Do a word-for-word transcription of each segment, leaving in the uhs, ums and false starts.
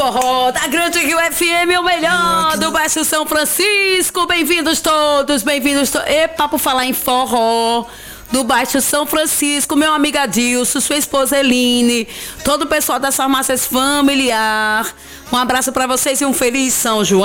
forró da Grande Rio F M, o melhor do Baixo São Francisco. Bem-vindos todos, bem-vindos todos. Epa, por falar em forró do Baixo São Francisco, meu amigo Adilson, sua esposa Eline, todo o pessoal das farmácias familiar. Um abraço pra vocês e um feliz São João.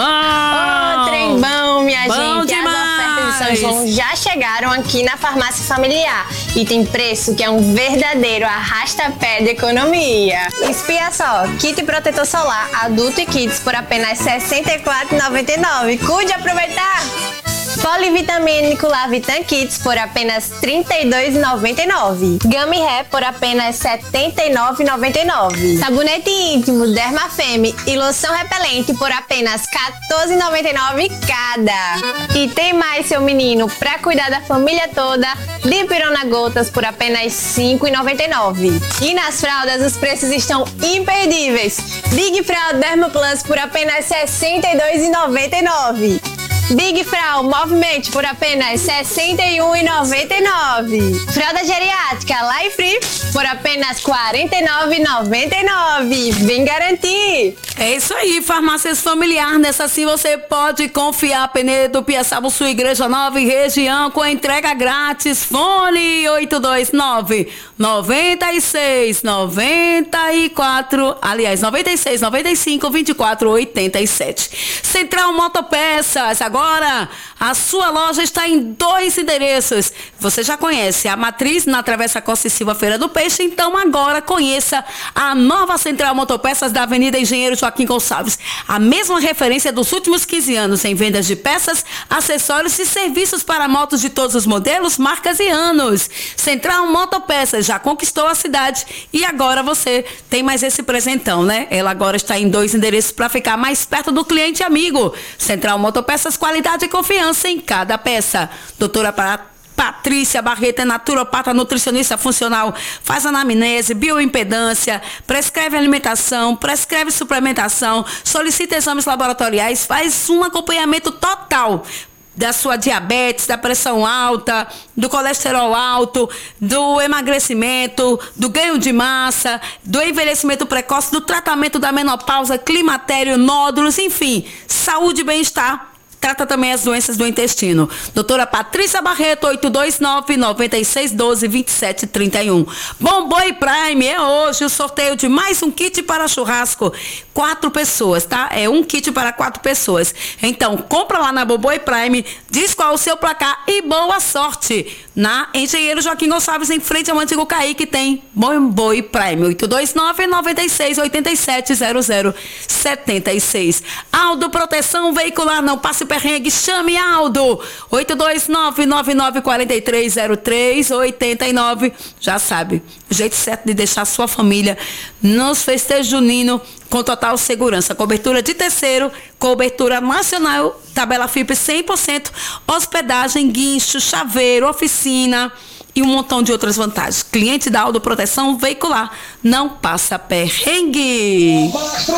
Ô, trem bom, minha bom gente. Demais. As ofertas de São João já chegaram aqui na farmácia familiar. E tem preço que é um verdadeiro arrasta-pé de economia. Espia só, kit protetor solar adulto e kids por apenas sessenta e quatro reais e noventa e nove centavos. Cuide aproveitar! Polivitamínico Lavitan Kids por apenas trinta e dois reais e noventa e nove centavos. Gummy Hair por apenas setenta e nove reais e noventa e nove centavos. Sabonete íntimo Dermafem e loção repelente por apenas quatorze reais e noventa e nove centavos cada. E tem mais, seu menino, pra cuidar da família toda, Dipirona Gotas por apenas cinco reais e noventa e nove centavos. E nas fraldas os preços estão imperdíveis. Big Fralda Derma Plus por apenas sessenta e dois reais e noventa e nove centavos. Big Frau Movimento por apenas sessenta e um reais e noventa e nove centavos. Fralda geriátrica Life Free por apenas quarenta e nove reais e noventa e nove centavos. Vem garantir! É isso aí, farmácias familiar. Nessa sim você pode confiar. Penedo, Piaçaba, sua Igreja Nova e região com entrega grátis. Fone oito dois nove, nove seis, nove quatro, aliás, nove seis, nove cinco, vinte e quatro, oitenta e sete. Central Motopeças. Agora, a sua loja está em dois endereços. Você já conhece a Matriz na Travessa Costa e Silva Feira do Peixe, então agora conheça a nova Central Motopeças da Avenida Engenheiro Joaquim Gonçalves. A mesma referência dos últimos quinze anos em vendas de peças, acessórios e serviços para motos de todos os modelos, marcas e anos. Central Motopeças já conquistou a cidade e agora você tem mais esse presentão, né? Ela agora está em dois endereços para ficar mais perto do cliente amigo. Central Motopeças, qualidade e confiança em cada peça. Doutora Patrícia Barreto é naturopata, nutricionista funcional, faz anamnese, bioimpedância, prescreve alimentação, prescreve suplementação, solicita exames laboratoriais, faz um acompanhamento total da sua diabetes, da pressão alta, do colesterol alto, do emagrecimento, do ganho de massa, do envelhecimento precoce, do tratamento da menopausa, climatério, nódulos, enfim, saúde e bem-estar. Trata também as doenças do intestino. Doutora Patrícia Barreto, oito dois nove, nove seis um dois, vinte e sete trinta e um. Bom Boi Prime, é hoje o sorteio de mais um kit para churrasco. Quatro pessoas, tá? É um kit para quatro pessoas. Então, compra lá na Bom Boi Prime, diz qual o seu placar e boa sorte. Na Engenheiro Joaquim Gonçalves, em frente ao Antigo Caíque, tem Bom Boi Prime, oito dois nove, nove seis, oito sete zero zero sete seis. Aldo Proteção Veicular, não passe perrengue, chame Aldo, oito dois nove, nove nove quatro três zero três oito nove. Já sabe, o jeito certo de deixar a sua família nos festejos juninos com total segurança. Cobertura de terceiro, cobertura nacional, tabela F I P cem por cento, hospedagem, guincho, chaveiro, oficina e um montão de outras vantagens. Cliente da Aldo Proteção Veicular, não passa perrengue.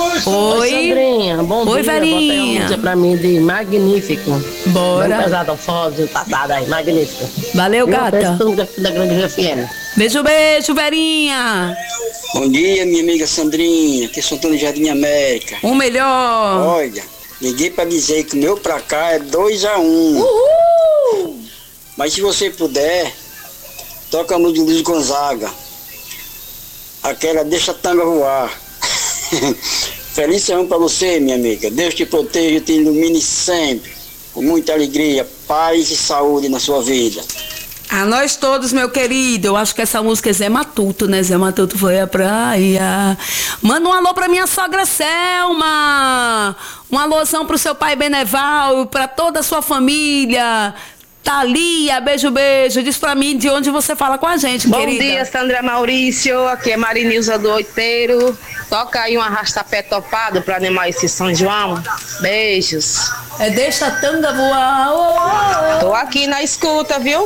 Oi, Sandrinha, bom Oi, dia. Verinha. Bota aí uma música pra mim de Magnífico. Bora. Bem pesado, foda, passada aí, Magnífico. Valeu, gata. Da Grande F M. Beijo, beijo, Verinha. Bom dia, minha amiga Sandrinha, aqui é Santana Jardim América. O melhor. Olha, liguei pra dizer que o meu pra cá é dois a um. Uhul! Mas se você puder, toca a música do Luiz Gonzaga. Aquela Deixa a Tanga Voar. Feliz São João pra você, minha amiga. Deus te proteja e te ilumine sempre. Com muita alegria, paz e saúde na sua vida. A nós todos, meu querido. Eu acho que essa música é Zé Matuto, né? Zé Matuto foi à praia. Manda um alô pra minha sogra Selma. Um alôzão pro seu pai Beneval, pra toda a sua família. Thalia, beijo, beijo. Diz pra mim de onde você fala com a gente, Bom querida. Bom dia, Sandra Maurício. Aqui é Marinilza do Oiteiro. Toca aí um arrasta-pé topado pra animar esse São João. Beijos. É Deixa a Tanga Voar. Oh, oh, oh. Tô aqui na escuta, viu?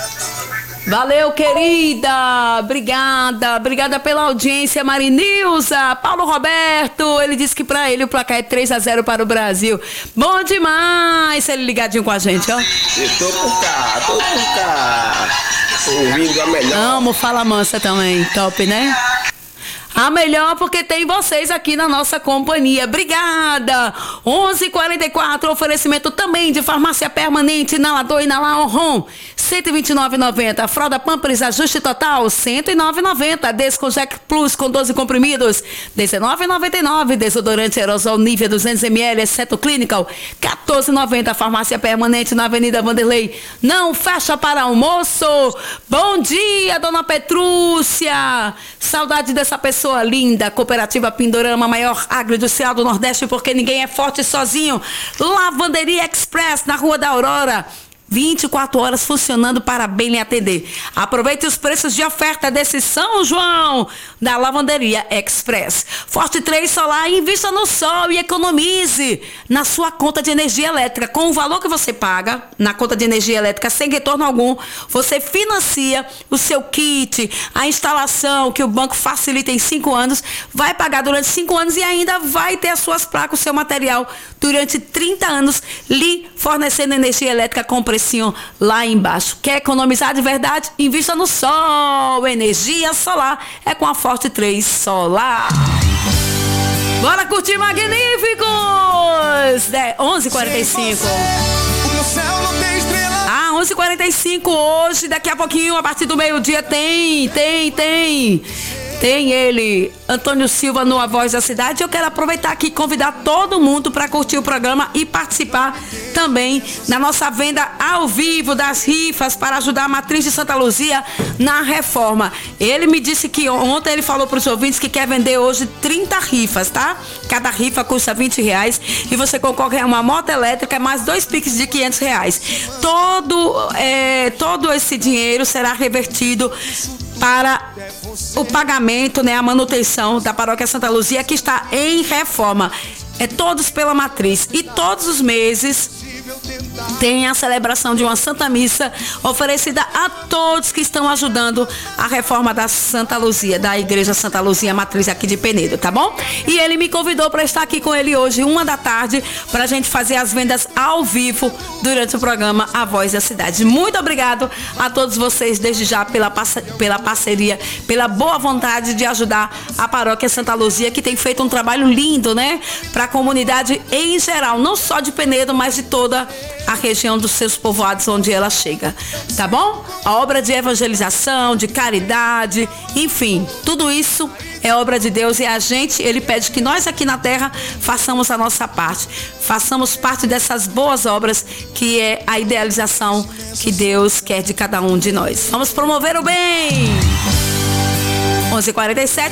Valeu, querida. Obrigada. Obrigada pela audiência, Marinilza. Paulo Roberto, ele disse que pra ele o placar é três a zero para o Brasil. Bom demais. Ele ligadinho com a gente, ó. Eu tô por cá, tô por cá. Ouvindo a melhor. Amo Fala Mansa também. Top, né? A melhor porque tem vocês aqui na nossa companhia. Obrigada. onze e quarenta e quatro, oferecimento também de farmácia permanente, inalador e inalar cento e vinte e nove reais e noventa centavos. Fralda Pampers, ajuste total, cento e nove reais e noventa centavos. Desconject Plus com doze comprimidos, dezenove reais e noventa e nove centavos. Desodorante aerosol Nivea duzentos mililitros, exceto Clinical, quatorze reais e noventa centavos. Farmácia permanente na Avenida Vanderlei. Não fecha para almoço. Bom dia, dona Petrúcia. Saudade dessa pessoa linda. Cooperativa Pindorama, maior agroindustrial do Nordeste, porque ninguém é forte sozinho. Lavanderia Express, na Rua da Aurora. vinte e quatro horas funcionando para bem lhe atender. Aproveite os preços de oferta desse São João da Lavanderia Express. Forte três Solar, invista no sol e economize na sua conta de energia elétrica. Com o valor que você paga na conta de energia elétrica, sem retorno algum, você financia o seu kit, a instalação que o banco facilita em cinco anos, vai pagar durante cinco anos e ainda vai ter as suas placas, o seu material durante trinta anos, lhe fornecendo energia elétrica com preço lá embaixo. Quer economizar de verdade? Invista no sol. Energia solar é com a Forte três Solar. Bora curtir Magníficos! onze e quarenta e cinco. Ah, onze e quarenta e cinco hoje, daqui a pouquinho, a partir do meio-dia, tem, tem, tem. Tem ele, Antônio Silva, no A Voz da Cidade. Eu quero aproveitar aqui e convidar todo mundo para curtir o programa e participar também na nossa venda ao vivo das rifas para ajudar a Matriz de Santa Luzia na reforma. Ele me disse que ontem ele falou para os ouvintes que quer vender hoje trinta rifas, tá? Cada rifa custa vinte reais e você concorre a uma moto elétrica mais dois piques de quinhentos reais. Todo, é, todo esse dinheiro será revertido para o pagamento, né, a manutenção da Paróquia Santa Luzia, que está em reforma. É todos pela Matriz. E todos os meses tem a celebração de uma Santa Missa oferecida a todos que estão ajudando a reforma da Santa Luzia, da Igreja Santa Luzia Matriz aqui de Penedo, tá bom? E ele me convidou para estar aqui com ele hoje, uma da tarde, para a gente fazer as vendas ao vivo durante o programa A Voz da Cidade. Muito obrigado a todos vocês desde já pela, parce- pela parceria, pela boa vontade de ajudar a Paróquia Santa Luzia, que tem feito um trabalho lindo, né? Para a comunidade em geral, não só de Penedo, mas de toda a região dos seus povoados onde ela chega, tá bom? A obra de evangelização, de caridade, enfim, tudo isso é obra de Deus e a gente, ele pede que nós aqui na terra façamos a nossa parte, façamos parte dessas boas obras que é a idealização que Deus quer de cada um de nós. Vamos promover o bem! onze e quarenta e sete